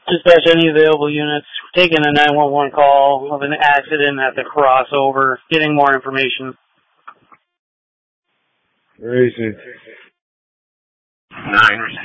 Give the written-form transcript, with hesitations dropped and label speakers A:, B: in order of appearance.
A: Dispatch any available units. Taking a 911 call of an accident at the crossover. Getting more information.
B: Where is it?
C: 9